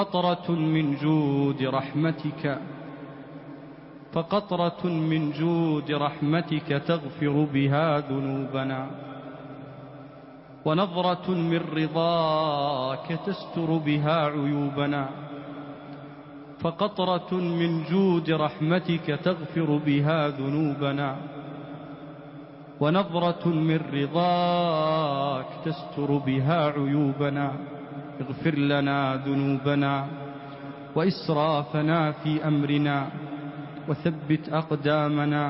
فقطرة من جود رحمتك فقطرة من جود رحمتك تغفر بها ذنوبنا، ونظرة من رضاك تستر بها عيوبنا. فقطرة من جود رحمتك تغفر بها ذنوبنا، ونظرة من رضاك تستر بها عيوبنا. اغفر لنا ذنوبنا وإسرافنا في أمرنا، وثبت أقدامنا